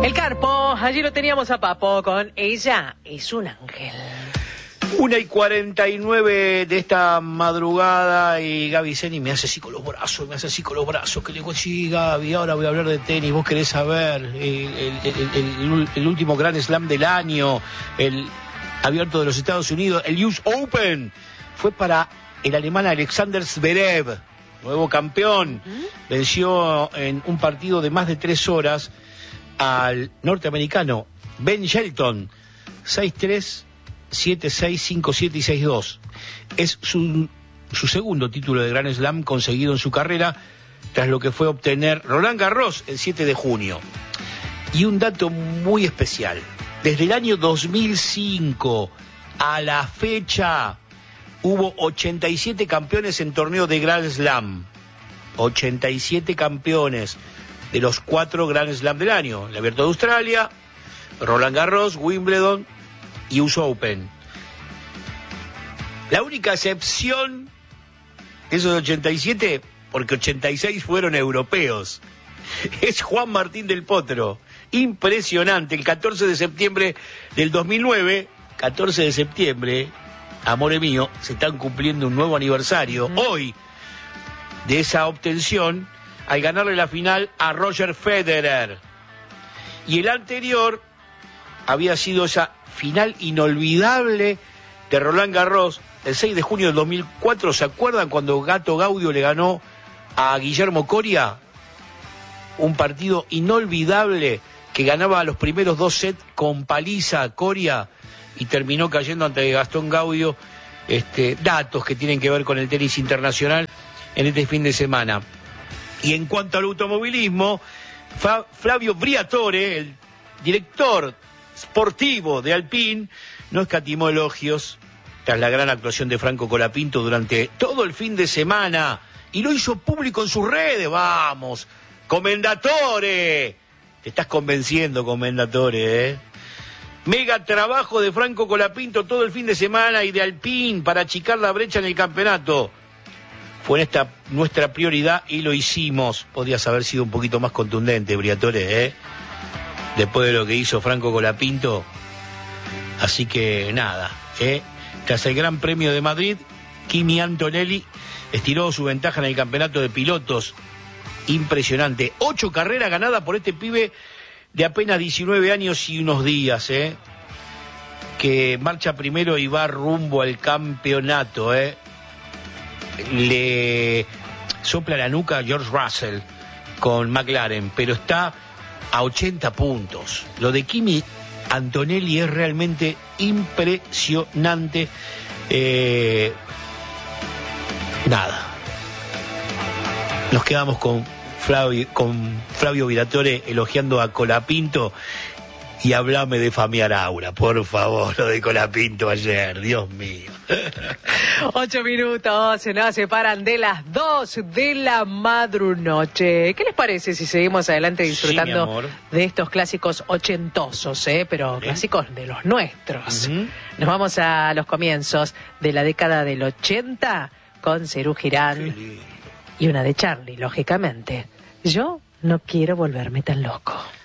El Carpo, allí lo teníamos a Papo con Ella es un ángel. 1:49 de esta madrugada y Gaby Zeni me hace así con los brazos, que le digo, sí, Gaby, ahora voy a hablar de tenis, vos querés saber el último Grand Slam del año, el abierto de los Estados Unidos, el US Open, fue para el alemán Alexander Zverev, nuevo campeón, venció en un partido de más de 3 horas al norteamericano Ben Shelton, 6-3, 7-6, 5-7 y 6-2. Es su segundo título de Grand Slam conseguido en su carrera, tras lo que fue obtener Roland Garros el 7 de junio. Y un dato muy especial, desde el año 2005 a la fecha hubo 87 campeones en torneo de Grand Slam. 87 campeones de los 4 Grand Slam del año. El Abierto de Australia, Roland Garros, Wimbledon y US Open. La única excepción de esos 87, porque 86 fueron europeos, es Juan Martín del Potro. Impresionante. El 14 de septiembre del 2009, 14 de septiembre, amore mío, se están cumpliendo un nuevo aniversario hoy de esa obtención, al ganarle la final a Roger Federer. Y el anterior había sido esa final inolvidable de Roland Garros, el 6 de junio del 2004. ¿Se acuerdan cuando Gato Gaudio le ganó a Guillermo Coria? Un partido inolvidable que ganaba los primeros 2 sets con paliza a Coria y terminó cayendo ante Gastón Gaudio. Datos que tienen que ver con el tenis internacional en este fin de semana. Y en cuanto al automovilismo, Flavio Briatore, el director sportivo de Alpine, no escatimó elogios tras la gran actuación de Franco Colapinto durante todo el fin de semana, y lo hizo público en sus redes. Vamos, Commendatore, te estás convenciendo, Commendatore, ¿eh? Mega trabajo de Franco Colapinto todo el fin de semana y de Alpine para achicar la brecha en el campeonato. Fue nuestra prioridad y lo hicimos. Podrías haber sido un poquito más contundente, Briatore, ¿eh? Después de lo que hizo Franco Colapinto. Así que nada, tras el Gran Premio de Madrid, Kimi Antonelli estiró su ventaja en el campeonato de pilotos. Impresionante. 8 carreras ganadas por este pibe de apenas 19 años y unos días, que marcha primero y va rumbo al campeonato, Le sopla la nuca a George Russell con McLaren, pero está a 80 puntos. Lo de Kimi Antonelli es realmente impresionante. Nada. Nos quedamos con Flavio Briatore elogiando a Colapinto. Y hablame de Famiar Aura, por favor, lo de Colapinto ayer, Dios mío. 8 minutos, nos separan de las 2 de la madrunoche. ¿Qué les parece si seguimos adelante disfrutando de estos clásicos ochentosos, pero clásicos de los nuestros? Nos vamos a los comienzos de la década del 80 con Serú Girán y una de Charlie, lógicamente. Yo no quiero volverme tan loco.